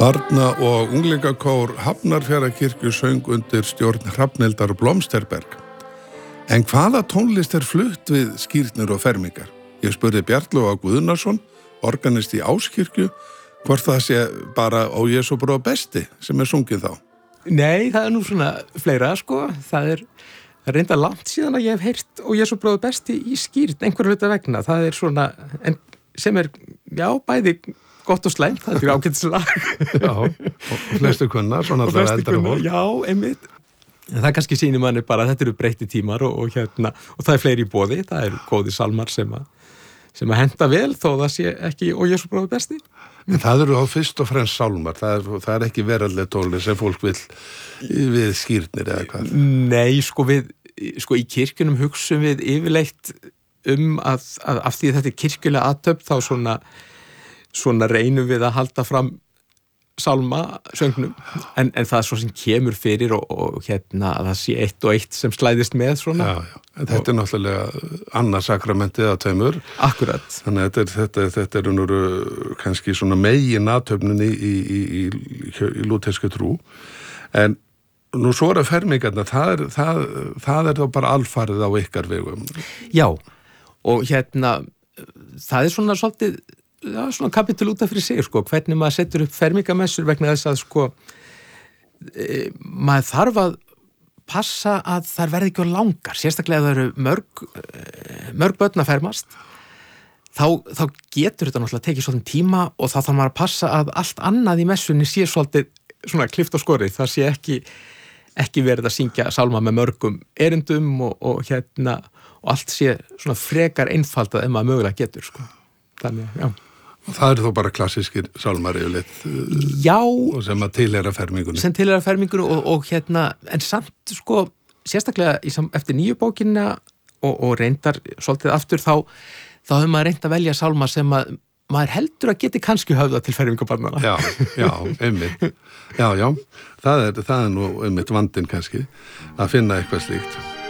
Barna- og unglingakór Hafnarfjarðarkirkju söng undir stjórn Hrafnhildar Blomsterberg. En hvaða tónlist flutt við skírnir og fermingar? Ég spurði Bjarnlauga Guðnason, organist í Áskirkju, hvort það sé bara Ó Jesú bróða besti sem sungið þá. Nei, það nú svona fleira, sko. Það reynda langt síðan að ég hef heyrt Ó Jesú bróða besti í skírn, einhver hluta vegna. Það svona, en sem já, bæði gott og slæmt, það ágætislag. Já, og flestu kunna, svona alltaf eldra fólk. Já, einmitt. En það kannski sýnir manni bara að þetta eru breytti tímar og það fleiri í boði, það góði salmar sem að henta vel þó það sé ekki Ó Jesú bróða besti. En það eru á fyrst og fremst sálmar, það ekki veraldleg tónlist sem fólk vill við skírnir eða hvað? Nei, sko í kirkjunum hugsum við yfirleitt að af því að þetta kirkjulega athöfn þá svona reynum við að halda fram sálmasöngnum en það svo sem kemur fyrir og að það sé eitt og eitt sem slæðist með svona. Já, en þetta náttúrulega annað sakramentið að tveimur. Akkurat. Þannig að þetta nú kannski svona megin athöfnin í lútersku trú. En nú svo fermingarna, það þá bara alfarið á ykkar vegum. Já, og það svona svolítið svona kapitul út af fyrir sig, hvernig maður setur upp fermingamessur vegna þess að maður þarf að passa að þær verði ekki á langar, sérstaklega það eru mörg börn að fermast, þá getur þetta náttúrulega tekið svolítið tíma og þá þarf maður að passa að allt annað í messunni sé svolítið svona klift og skorið, það sé ekki verið að syngja sálma með mörgum erindum og allt sé svona frekar einfaldað en maður mögulega getur, Þannig, já. Og það þó bara klassískir sálmar yfirleitt. Já. Og sem að tilheyra fermingunni. Sem tilheyra fermingunni og en samt, sérstaklega eftir nýju bókina og reyndar svolítið aftur þá hefur maður reynt að velja sálma sem að maður heldur að geti kannski höfða til fermingabarnana. Já, einmitt. Já, það er nú einmitt vandinn kannski að finna eitthvað slíkt.